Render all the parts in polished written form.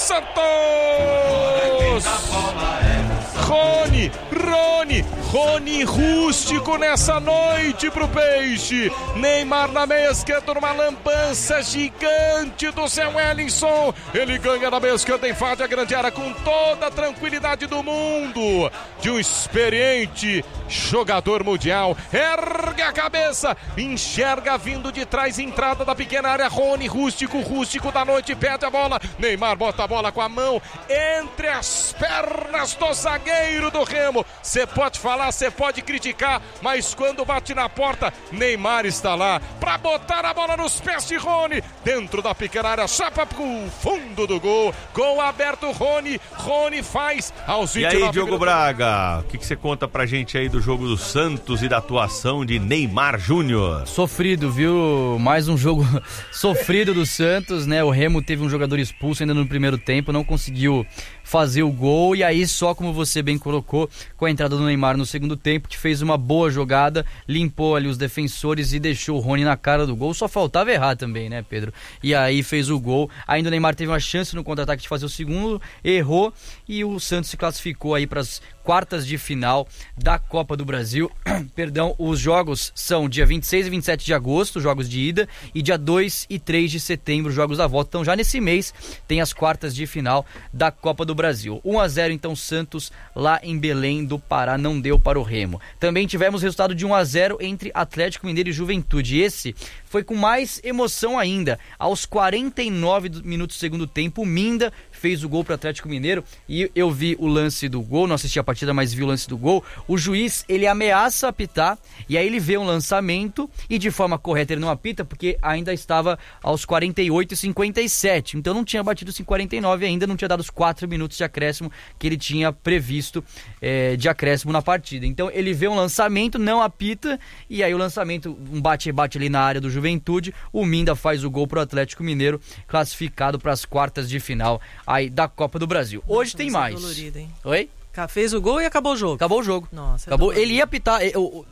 Santos! Rony Rústico nessa noite pro Peixe. Neymar na meia esquerda numa lambança gigante do Zé Wellington. Ele ganha na meia esquerda, invade a grande área com toda a tranquilidade do mundo. De um experiente jogador mundial. Ergue a cabeça, enxerga vindo de trás, entrada da pequena área. Rony Rústico da noite, perde a bola. Neymar bota a bola com a mão entre as pernas do zagueiro do Remo. Você pode falar, você pode criticar, mas quando bate na porta, Neymar está lá para botar a bola nos pés de Rony, dentro da pequena área, chapa pro fundo do gol. Gol aberto, Rony faz aos 29 minutos. E aí, Diogo Braga, o que você conta pra gente aí do jogo do Santos e da atuação de Neymar Júnior? Sofrido, viu? Mais um jogo sofrido do Santos, né? O Remo teve um jogador expulso ainda no primeiro tempo, não conseguiu fazer o gol, e aí só como você bem colocou, com a entrada do Neymar no segundo tempo, que fez uma boa jogada, limpou ali os defensores e deixou o Rony na cara do gol. Só faltava errar também, né, Pedro? E aí fez o gol. Ainda o Neymar teve uma chance no contra-ataque de fazer o segundo, errou, e o Santos se classificou aí para as quartas de final da Copa do Brasil. Perdão, os jogos são dia 26 e 27 de agosto, jogos de ida, e dia 2 e 3 de setembro, jogos da volta. Então já nesse mês tem as quartas de final da Copa do Brasil. 1-0 então Santos lá em Belém do Pará, não deu para o Remo. Também tivemos resultado de 1-0 entre Atlético Mineiro e Juventude. Esse foi com mais emoção ainda. Aos 49 minutos do segundo tempo, o Minda fez o gol para o Atlético Mineiro, e eu vi o lance do gol, não assisti a partida, mas vi o lance do gol. O juiz, ele ameaça apitar, e aí ele vê um lançamento, e de forma correta ele não apita, porque ainda estava aos 48 e 57, então não tinha batido os 49 ainda, não tinha dado os 4 minutos de acréscimo que ele tinha previsto de acréscimo na partida. Então ele vê um lançamento, não apita, e aí o lançamento, um bate-bate ali na área do Juventude, o Minda faz o gol pro Atlético Mineiro, classificado para as quartas de final aí da Copa do Brasil. Hoje tem mais. Dolorido, hein? Oi? Fez o gol e acabou o jogo. Acabou o jogo. Nossa, acabou. Ele ia apitar.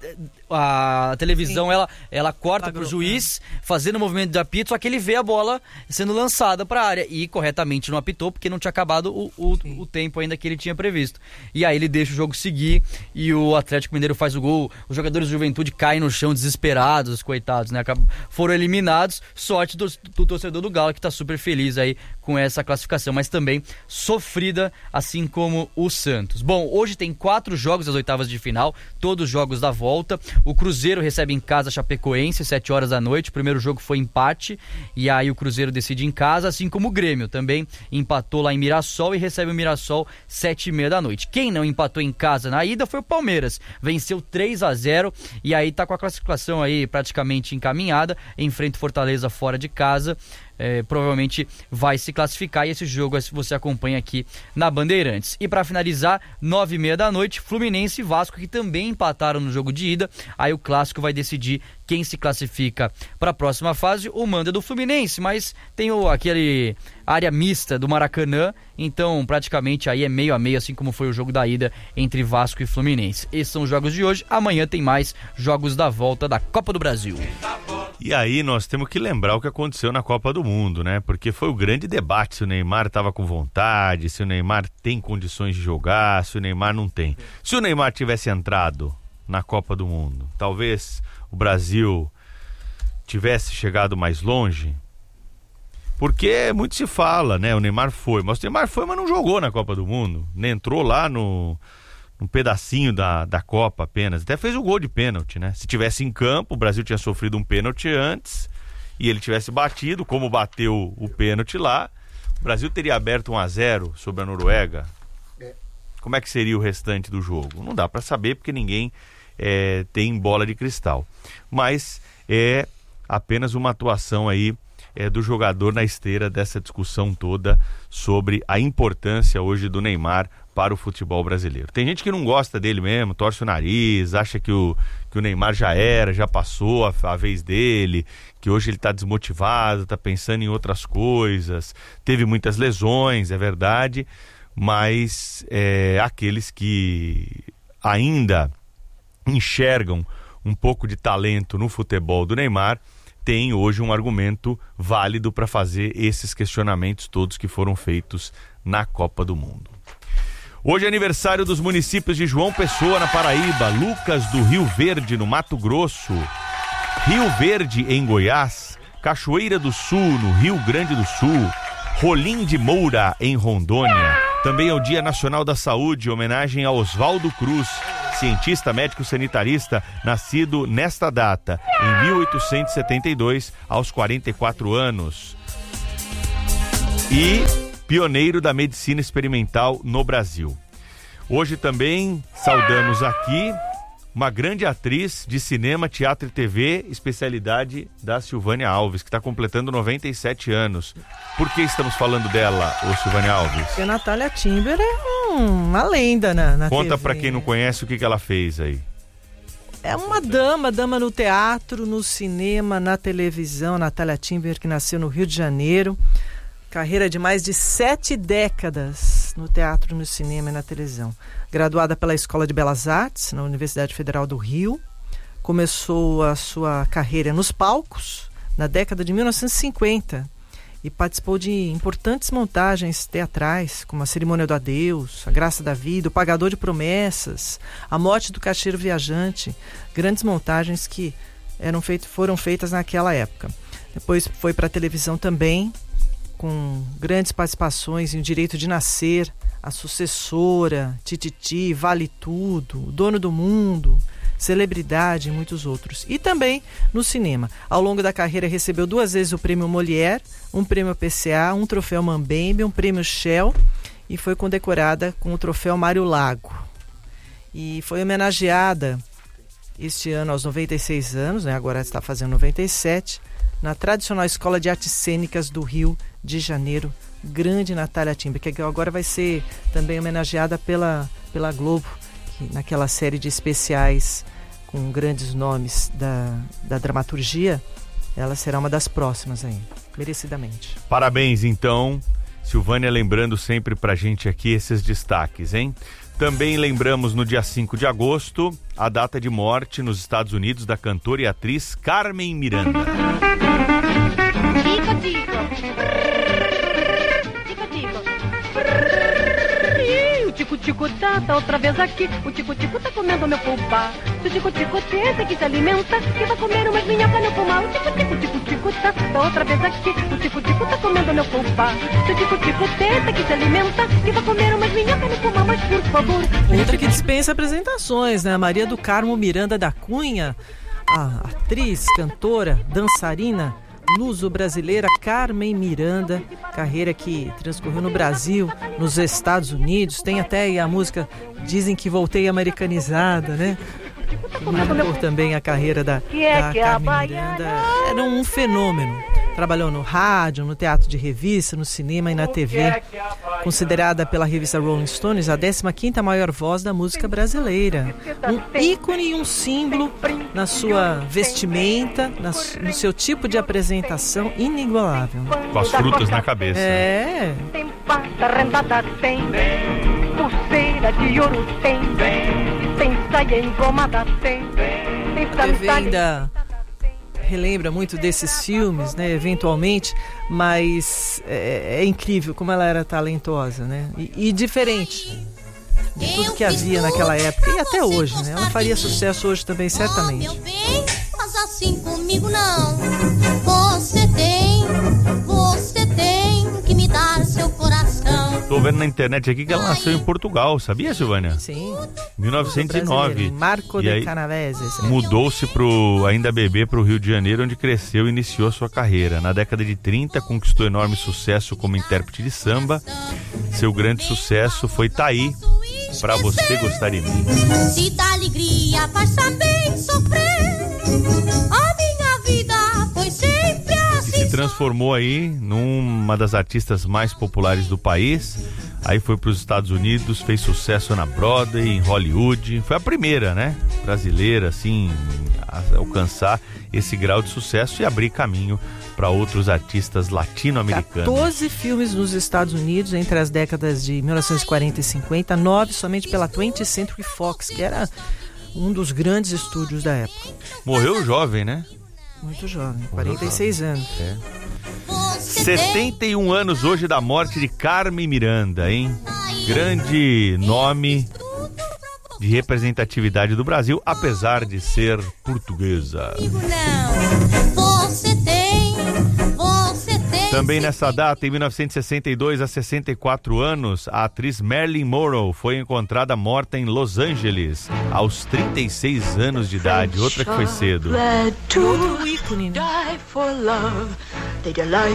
A televisão, ela corta pro juiz fazendo o movimento de apito, só que ele vê a bola sendo lançada pra área e corretamente não apitou, porque não tinha acabado o tempo ainda que ele tinha previsto. E aí ele deixa o jogo seguir e o Atlético Mineiro faz o gol. Os jogadores de Juventude caem no chão desesperados, coitados, né? Foram eliminados. Sorte do torcedor do Galo, que tá super feliz aí com essa classificação, mas também sofrida, assim como o Santos. Bom, hoje tem 4 jogos das oitavas de final, todos jogos da volta. O Cruzeiro recebe em casa a Chapecoense, 7 horas da noite. O primeiro jogo foi empate, e aí o Cruzeiro decide em casa, assim como o Grêmio também empatou lá em Mirassol e recebe o Mirassol 7h30 da noite. Quem não empatou em casa na ida foi o Palmeiras, venceu 3-0 e aí tá com a classificação aí praticamente encaminhada, enfrenta o Fortaleza fora de casa. Provavelmente vai se classificar, e esse jogo você acompanha aqui na Bandeirantes. E para finalizar, 9h30 da noite, Fluminense e Vasco, que também empataram no jogo de ida. Aí o clássico vai decidir quem se classifica para a próxima fase. O mando é do Fluminense, mas tem aquele área mista do Maracanã, então praticamente aí é meio a meio, assim como foi o jogo da ida entre Vasco e Fluminense. Esses são os jogos de hoje. Amanhã tem mais jogos da volta da Copa do Brasil. E aí nós temos que lembrar o que aconteceu na Copa do Mundo, né? Porque foi o grande debate se o Neymar estava com vontade, se o Neymar tem condições de jogar, se o Neymar não tem. Se o Neymar tivesse entrado na Copa do Mundo, talvez o Brasil tivesse chegado mais longe, porque muito se fala, né? O Neymar foi, mas não jogou na Copa do Mundo, nem entrou lá no pedacinho da Copa apenas, até fez o gol de pênalti, né? Se tivesse em campo, o Brasil tinha sofrido um pênalti antes e ele tivesse batido, como bateu o pênalti lá, o Brasil teria aberto 1-0 sobre a Noruega. Como é que seria o restante do jogo? Não dá para saber, porque ninguém tem bola de cristal, mas é apenas uma atuação aí do jogador na esteira dessa discussão toda sobre a importância hoje do Neymar para o futebol brasileiro. Tem gente que não gosta dele mesmo, torce o nariz, acha que o Neymar já passou a vez dele, que hoje ele está desmotivado, está pensando em outras coisas, teve muitas lesões, é verdade, mas aqueles que ainda enxergam um pouco de talento no futebol do Neymar tem hoje um argumento válido para fazer esses questionamentos todos que foram feitos na Copa do Mundo. Hoje é aniversário dos municípios de João Pessoa, na Paraíba, Lucas do Rio Verde, no Mato Grosso, Rio Verde, em Goiás, Cachoeira do Sul, no Rio Grande do Sul, Rolim de Moura, em Rondônia. Também é o Dia Nacional da Saúde, homenagem a Oswaldo Cruz, cientista médico sanitarista, nascido nesta data, em 1872, aos 44 anos. E pioneiro da medicina experimental no Brasil. Hoje também saudamos aqui uma grande atriz de cinema, teatro e TV, especialidade da Silvânia Alves, que está completando 97 anos. Por que estamos falando dela, Silvânia Alves? Porque a Natália Timber é uma lenda na Conta TV. para quem não conhece o que ela fez aí. É uma dama no teatro, no cinema, na televisão. Natália Timber, que nasceu no Rio de Janeiro. Carreira de mais de 7 décadas no teatro, no cinema e na televisão. Graduada pela Escola de Belas Artes, na Universidade Federal do Rio. Começou a sua carreira nos palcos na década de 1950 e participou de importantes montagens teatrais, como A Cerimônia do Adeus, A Graça da Vida, O Pagador de Promessas, A Morte do Caixeiro Viajante. Grandes montagens que foram feitas naquela época. Depois foi para a televisão também, com grandes participações em O Direito de Nascer, A Sucessora, Tititi, Vale Tudo, O Dono do Mundo, Celebridade e muitos outros. E também no cinema. Ao longo da carreira recebeu 2 vezes o Prêmio Molière, um Prêmio PCA, um Troféu Mambembe, um Prêmio Shell e foi condecorada com o Troféu Mário Lago. E foi homenageada este ano aos 96 anos, né? Agora está fazendo 97, na tradicional Escola de Artes Cênicas do Rio de Janeiro, grande Natália Timber, que agora vai ser também homenageada pela Globo, que, naquela série de especiais com grandes nomes da dramaturgia, ela será uma das próximas aí, merecidamente. Parabéns, então, Silvânia, lembrando sempre pra gente aqui esses destaques, hein? Também lembramos no dia 5 de agosto a data de morte nos Estados Unidos da cantora e atriz Carmen Miranda. O tico-tico tá outra vez aqui. O tico-tico tá comendo meu fubá. Se o tico-tico tenta que se alimenta, que vai comer umas minhocas no fumar. O tico-tico tá outra vez aqui. O tico-tico tá comendo meu fubá. Se o tico-tico tenta que se alimenta, que vai comer umas minhocas no fumar. Mas por favor. Outra que dispensa apresentações, né? Maria do Carmo Miranda da Cunha, a atriz, cantora, dançarina, luso-brasileira Carmen Miranda, carreira que transcorreu no Brasil, nos Estados Unidos, tem até aí a música Dizem que Voltei Americanizada, né? Que marcou também a carreira da Carmen Miranda. Era um fenômeno. Trabalhou no rádio, no teatro de revista, no cinema e na TV. Considerada pela revista Rolling Stones a 15ª maior voz da música brasileira. Um ícone e um símbolo na sua vestimenta, no seu tipo de apresentação inigualável. Com as frutas na cabeça. É. Tem pata rendada, tem pulseira de ouro, tem saia engomada, tem A TV ainda relembra muito desses filmes, né, eventualmente, mas é incrível como ela era talentosa, né, e diferente de tudo que havia naquela época e até hoje, né, ela faria sucesso hoje também, certamente. Meu bem, faz assim comigo não. Você tem que me dar seu coração. Tô vendo na internet aqui que ela nasceu em Portugal, sabia, Silvânia? Sim. 1909. Marco de Canaveses. Mudou-se ainda bebê pro Rio de Janeiro, onde cresceu e iniciou a sua carreira. Na década de 30, conquistou enorme sucesso como intérprete de samba. Seu grande sucesso foi Tá Aí, Pra Você Gostar de Mim. Se dá alegria, faz também sofrer. A minha vida foi sempre assim. Se transformou aí numa das artistas mais populares do país. Aí foi para os Estados Unidos, fez sucesso na Broadway, em Hollywood. Foi a primeira, né, brasileira, assim, a alcançar esse grau de sucesso e abrir caminho para outros artistas latino-americanos. 14 filmes nos Estados Unidos entre as décadas de 1940 e 50, 9 somente pela 20th Century Fox, que era um dos grandes estúdios da época. Morreu jovem, né? Muito jovem, 46 anos. 71 anos hoje da morte de Carmen Miranda, hein? Grande nome de representatividade do Brasil, apesar de ser portuguesa. Também nessa data, em 1962, a 64 anos, a atriz Marilyn Monroe foi encontrada morta em Los Angeles, aos 36 anos de idade. Outra que foi cedo. Outro ícone, né?